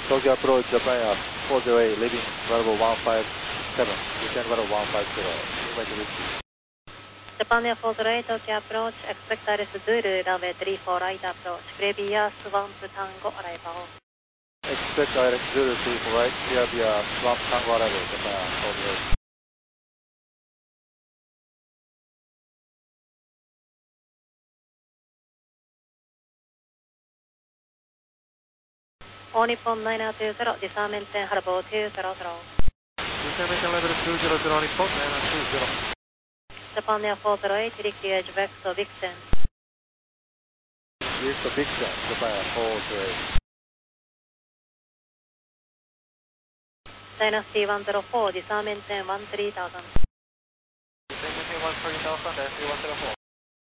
Tokyo approach Japan Air 408, leaving level 157, descend level 150, invite reach. Japan Air 408, Tokyo approach, expect ILS Zulu, runway 34 right approach, clear via Swamp Tango arrival. Expect ILS Zulu 34 right, clear via Swamp Tango arrival, Japan Air 408. All Nippon 920, disarmament 10, Harbor 200. Descending level 200, Nippon 920. Japan Air 408, require vector Vixen. Vector Vixen, Japan Air 408. Dynasty 104, disarmament 10, 13,000. Descending 130,000, Dynasty 104.